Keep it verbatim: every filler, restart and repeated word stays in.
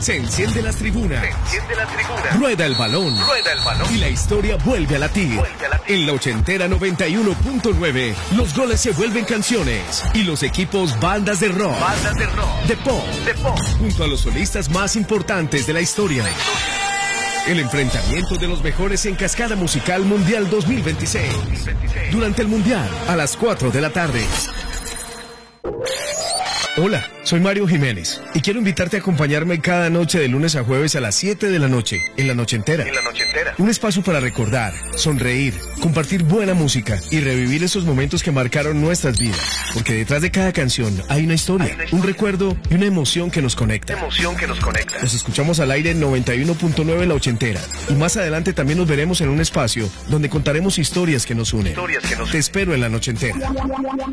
Se enciende las tribunas. Se enciende la tribuna. Rueda el balón. Rueda el balón. Y la historia vuelve a latir. Vuelve a latir. En la ochentera noventa y uno punto nueve, los goles se vuelven canciones. Y los equipos bandas de rock. Bandas de rock. De pop. De pop. Junto a los solistas más importantes de la historia. El enfrentamiento de los mejores en Cascada Musical Mundial dos mil veintiséis. Durante el Mundial, a las cuatro de la tarde. Hola, soy Mario Jiménez y quiero invitarte a acompañarme cada noche de lunes a jueves a las siete de la noche, en La Noche Entera. En la noche entera. Un espacio para recordar, sonreír, compartir buena música y revivir esos momentos que marcaron nuestras vidas. Porque detrás de cada canción hay una historia, Hay una historia. un recuerdo y una emoción que nos conecta. Emoción que nos conecta. Nos escuchamos al aire en noventa y uno punto nueve La Ochentera. Y más adelante también nos veremos en un espacio donde contaremos historias que nos unen. Historias que nos Te espero en La Noche Entera.